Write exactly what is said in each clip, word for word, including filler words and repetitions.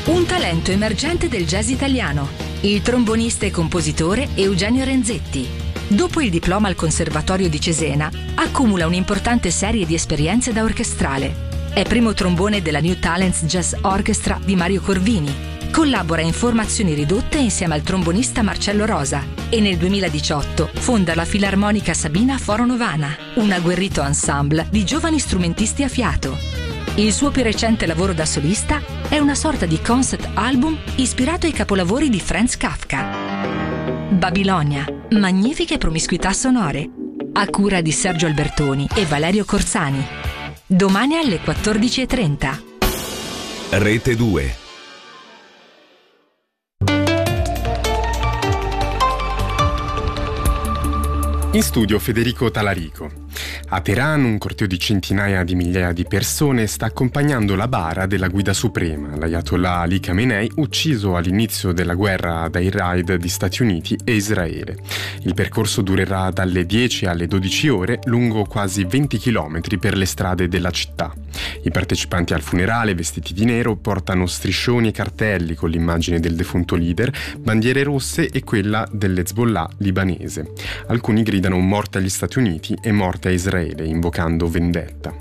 Un talento emergente del jazz italiano, il trombonista e compositore Eugenio Renzetti. Dopo il diploma al Conservatorio di Cesena, accumula un'importante serie di esperienze da orchestrale. È primo trombone della New Talents Jazz Orchestra di Mario Corvini. Collabora in formazioni ridotte insieme al trombonista Marcello Rosa e nel duemiladiciotto fonda la Filarmonica Sabina Foro Novana, un agguerrito ensemble di giovani strumentisti a fiato. Il suo più recente lavoro da solista è una sorta di concept album ispirato ai capolavori di Franz Kafka. Babilonia, magnifiche promiscuità sonore, a cura di Sergio Albertoni e Valerio Corsani. Domani alle quattordici e trenta. Rete due. In studio Federico Talarico. A Teheran un corteo di centinaia di migliaia di persone sta accompagnando la bara della guida suprema, l'Ayatollah Ali Khamenei, ucciso all'inizio della guerra dai raid di Stati Uniti e Israele. Il percorso durerà dalle dieci alle dodici ore, lungo quasi venti chilometri per le strade della città. I partecipanti al funerale, vestiti di nero, portano striscioni e cartelli con l'immagine del defunto leader, bandiere rosse e quella dell'Hezbollah libanese. Alcuni gridano morte agli Stati Uniti e morte a Israele, invocando vendetta.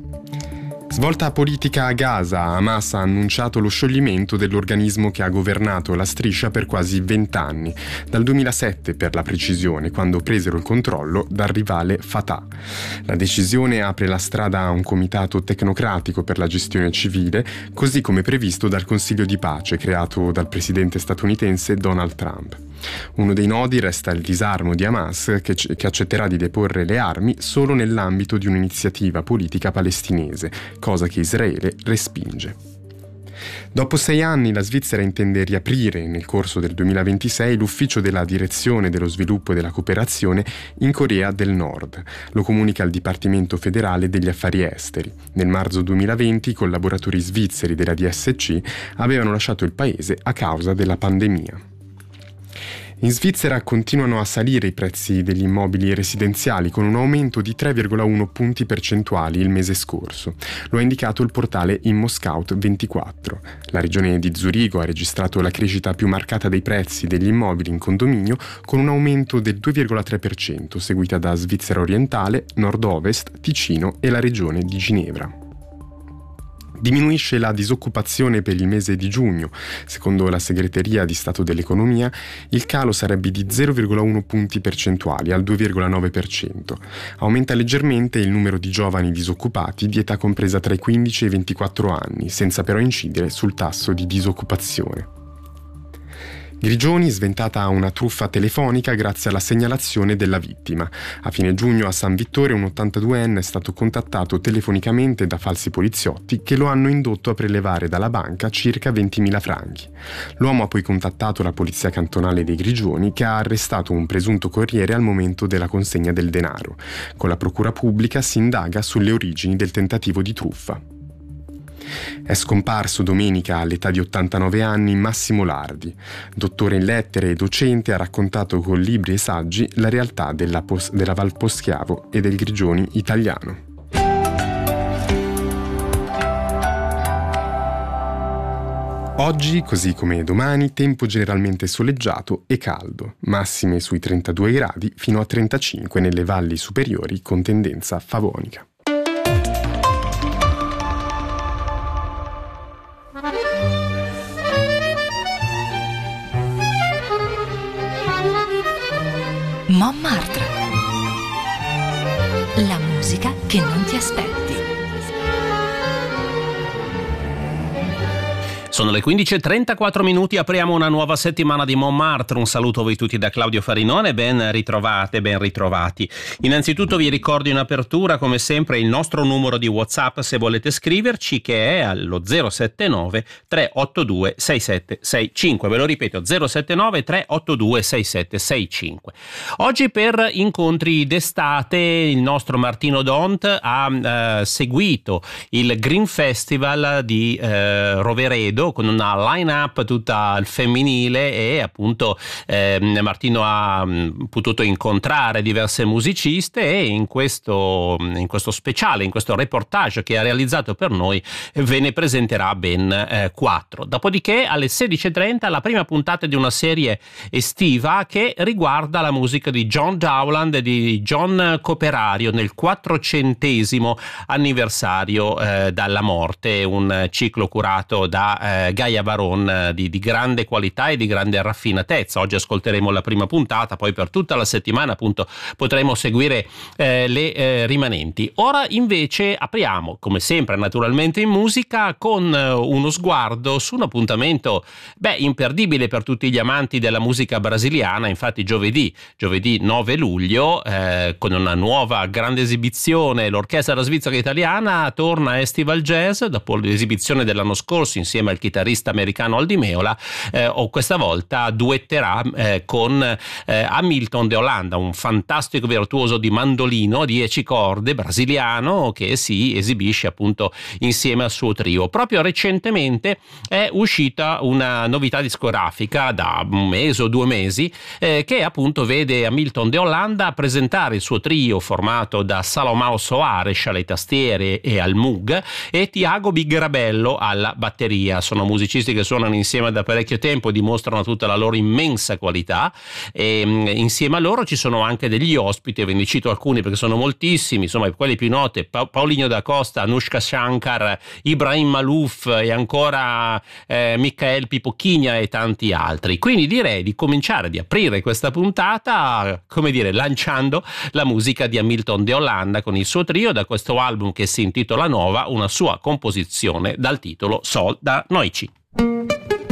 Svolta politica a Gaza, Hamas ha annunciato lo scioglimento dell'organismo che ha governato la striscia per quasi vent'anni, dal duemilasette per la precisione, quando presero il controllo dal rivale Fatah. La decisione apre la strada a un comitato tecnocratico per la gestione civile, così come previsto dal Consiglio di pace creato dal presidente statunitense Donald Trump. Uno dei nodi resta il disarmo di Hamas, che, che accetterà di deporre le armi solo nell'ambito di un'iniziativa politica palestinese, cosa che Israele respinge. Dopo sei anni la Svizzera intende riaprire nel corso del duemilaventisei l'ufficio della Direzione dello Sviluppo e della Cooperazione in Corea del Nord. Lo comunica il Dipartimento Federale degli Affari Esteri. Nel marzo duemilaventi i collaboratori svizzeri della D S C avevano lasciato il paese a causa della pandemia. In Svizzera continuano a salire i prezzi degli immobili residenziali con un aumento di tre virgola uno punti percentuali il mese scorso. Lo ha indicato il portale ImmoScout ventiquattro. La regione di Zurigo ha registrato la crescita più marcata dei prezzi degli immobili in condominio con un aumento del due virgola tre per cento, seguita da Svizzera Orientale, Nord-Ovest, Ticino e la regione di Ginevra. Diminuisce la disoccupazione per il mese di giugno. Secondo la Segreteria di Stato dell'Economia, il calo sarebbe di zero virgola uno punti percentuali al due virgola nove per cento. Aumenta leggermente il numero di giovani disoccupati di età compresa tra i quindici e i ventiquattro anni, senza però incidere sul tasso di disoccupazione. Grigioni, sventata una truffa telefonica grazie alla segnalazione della vittima. A fine giugno a San Vittore un ottantaduenne è stato contattato telefonicamente da falsi poliziotti che lo hanno indotto a prelevare dalla banca circa ventimila franchi. L'uomo ha poi contattato la polizia cantonale dei Grigioni, che ha arrestato un presunto corriere al momento della consegna del denaro. Con la procura pubblica si indaga sulle origini del tentativo di truffa. È scomparso domenica all'età di ottantanove anni Massimo Lardi. Dottore in lettere e docente, ha raccontato con libri e saggi la realtà della, Pos- della Val Poschiavo e del Grigioni italiano. Oggi, così come domani, tempo generalmente soleggiato e caldo, massime sui trentadue gradi fino a trentacinque nelle valli superiori con tendenza favonica. Montmartre. La musica che non ti aspetti. Sono le quindici e trentaquattro minuti, apriamo una nuova settimana di Montmartre. Un saluto a voi tutti da Claudio Farinone, ben ritrovate, ben ritrovati. Innanzitutto vi ricordo in apertura, come sempre, il nostro numero di WhatsApp se volete scriverci, che è allo zero sette nove tre otto due sei sette sei cinque. Ve lo ripeto, zero sette nove tre otto due sei sette sei cinque. Oggi per incontri d'estate il nostro Martino Dont ha eh, seguito il Green Festival di eh, Roveredo, luglio, con una line-up tutta al femminile, e appunto eh, Martino ha mh, potuto incontrare diverse musiciste, e in questo, in questo speciale, in questo reportage che ha realizzato per noi, ve ne presenterà ben eh, quattro. Dopodiché alle sedici e trenta la prima puntata di una serie estiva che riguarda la musica di John Dowland e di John Coperario nel quattrocentesimo anniversario eh, dalla morte, un ciclo curato da eh, Gaia Baron eh, di, di grande qualità e di grande raffinatezza. Oggi ascolteremo la prima puntata, poi per tutta la settimana appunto potremo seguire eh, le eh, rimanenti. Ora invece apriamo, come sempre naturalmente in musica, con eh, uno sguardo su un appuntamento beh imperdibile per tutti gli amanti della musica brasiliana. Infatti giovedì, giovedì nove luglio, eh, con una nuova grande esibizione, l'Orchestra Svizzera Italiana torna a Estival Jazz dopo l'esibizione dell'anno scorso insieme al chitarrista americano Aldi Meola, eh, o questa volta duetterà eh, con eh, Hamilton de Holanda, un fantastico virtuoso di mandolino a dieci corde brasiliano che si esibisce appunto insieme al suo trio. Proprio recentemente è uscita una novità discografica da un mese o due mesi eh, che appunto vede Hamilton de Holanda presentare il suo trio formato da Salomão Soares alle tastiere e al Moog e Tiago Bigrabello alla batteria. Sono musicisti che suonano insieme da parecchio tempo e dimostrano tutta la loro immensa qualità, e mh, insieme a loro ci sono anche degli ospiti, ve ne cito alcuni perché sono moltissimi, insomma quelli più noti: pa- Paulinho da Costa, Anushka Shankar, Ibrahim Malouf e ancora eh, Michael Pipocchigna e tanti altri. Quindi direi di cominciare, di aprire questa puntata, come dire, lanciando la musica di Hamilton de Holanda con il suo trio da questo album che si intitola Nova, una sua composizione dal titolo Sol da Noici.